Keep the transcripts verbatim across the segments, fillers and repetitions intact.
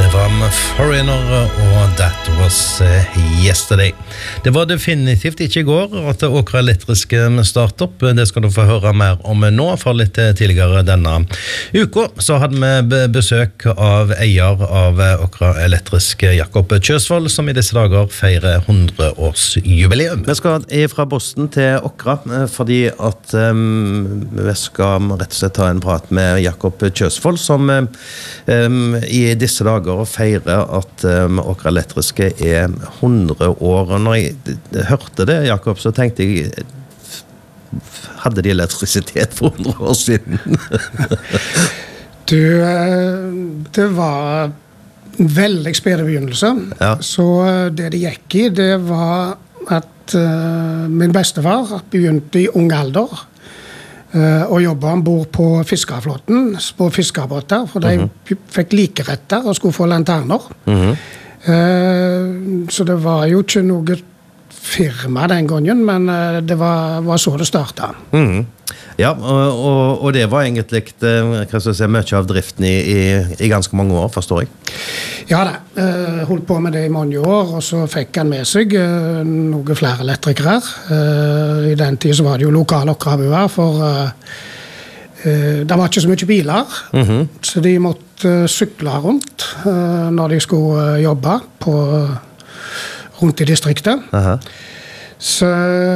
Foreigner og That Was Yesterday. Det var definitivt ikke i går at Åkra Elektriske startet opp. Det skal du få høre mer om nå. For litt tidligere denne uka så hadde vi besøk av eier av Åkra Elektriske, Jakob Kjøsvold, som i disse dager feirer hundre-årsjubileum. Vi skal fra Boston til Åkra, fordi at um, vi skal rett og slett ta en prat med Jakob Kjøsvold, som um, i disse dager feirer at um, Åkra Elektriske er hundre år. Og når jeg hørte det, Jakob, så tenkte jeg, hadde de elektrisitet for hundre år siden? du, det var en veldig spede begynnelse. Ja. Så det det gikk i, det var at uh, min bestefar begynte i ung alder uh, og jobbet ombord på fiskerflåten, på fiskerbåter, for de uh-huh. fikk likeretter og skulle få lanterner. Uh-huh. Uh, så det var jo ikke noe firma den gangen, men uh, det var, var så det startet. Uh-huh. Ja, og, og, og det var egentlig hva skal jeg si, mye av driften i, i, i ganske mange år, forstår jeg. Ja da, uh, holdt på med det i mange år, og så fikk han med seg uh, noen flere elektrikere. Uh, I den tid så var det jo lokale oppgaver, for uh, uh, det var ikke så mye biler, uh-huh. så de måtte uh, sykle rundt uh, når de skulle uh, jobbe på, rundt i distriktet. Uh-huh. Så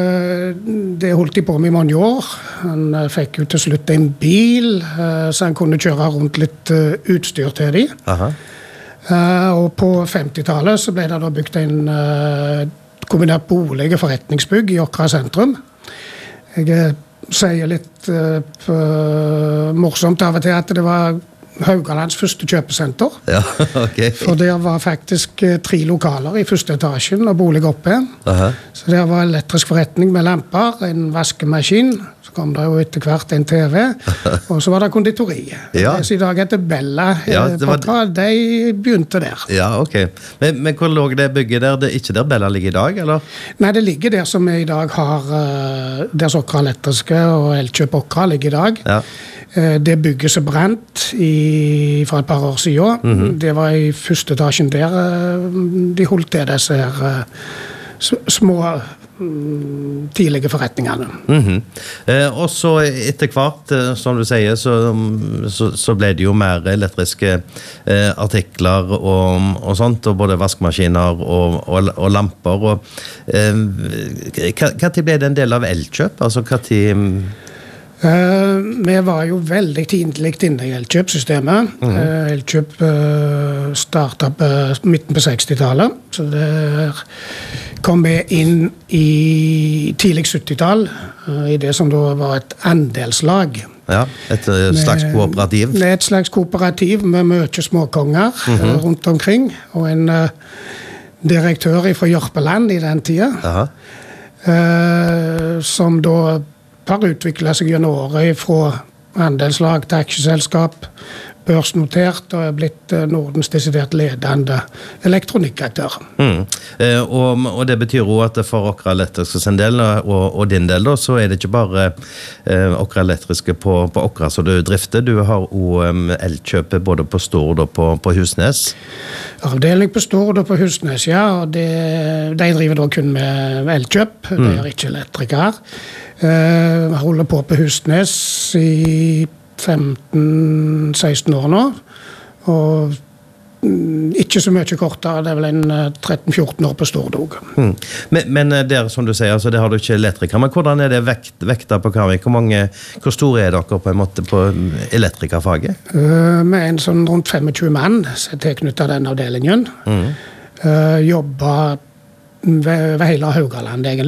det holdt de på med i mange år. Han uh, fikk jo til slutt en bil, uh, så han kunne kjøre rundt litt uh, utstyr til de. Uh-huh. Uh, og på femtitallet så ble det da bygd en uh, kombinert bolig og forretningsbygg i Åkra sentrum. Jeg uh, sier litt uh, uh, morsomt av og til at det var Haugalands første kjøpesenter. Ja, ok. For der var faktisk uh, tre lokaler i første etasjen og bolig oppe. Uh-huh. Så der var elektrisk forretning med lamper, en vaskemaskin, så kom det jo etter hvert en T V, og så var det konditori. Ja. Det som i dag heter Bella. Ja, det var... Pappa, de begynte der. Ja, ok. Men, men hvor lå det bygget der? Det er ikke der Bella ligger i dag, eller? Nei, det ligger der som vi i dag har, uh, der Åkra Elektriske og Elkjøp Åkra ligger i dag. Ja. Uh, det bygget som brant i, for et par år siden. Mm-hmm. Det var i første etasjen der uh, de holdt til disse her uh, små tidlige forretningene. Mm-hmm. eh, og så etter hvert, som du sier, så, så, så ble det jo mer elektriske eh, artikler og, og sånt, og både vaskemaskiner og, og, og lamper. Og, eh, hva, hva tid ble det en del av Elkjøp? Altså, hva tid... Uh, vi var jo veldig tidlig inne i Elkjøp-systemet. Mm. Uh, Elkjøp uh, startet på midten på sekstitallet, så det kom vi inn i tidlig syttitall, uh, i det som da var et andelslag. Ja, et slags kooperativ. Med, et slags kooperativ med mye småkonger mm-hmm. uh, rundt omkring, og en uh, direktør fra Jørpeland i den tiden, uh, som da har utviklet seg gjennom året fra andelslag til aksjeselskap, børsnotert og er blitt Nordens desidert ledende elektronikaktør. Mm. Eh, og, og det betyr jo at for Åkra Elektriske sin del og, og din del da, så er det ikke bare eh, Åkra Elektriske på, på Åkra som du drifter, du har jo um, Elkjøpet både på Stord og på, på Husnes. Avdeling på Stord og på Husnes, ja, og det, de driver da kun med Elkjøp, mm. det er ikke elektrikere. Jeg uh, holder på på Husnes i femten seksten år nå, og mm, ikke så mye kortere, det er vel en tretten fjorten år på Stordog. Mm. Men, men der, som du sier, altså, det har du ikke elektriker, men hvordan er det vekt, vekta på Karvik? Hvor, mange, hvor store er dere på en måte på elektrikerfaget? Uh, med en sånn rundt tjuefem mann, som er tilknyttet den avdelingen. Mm. Uh, jobber ved, ved hele Haugaland, egentlig.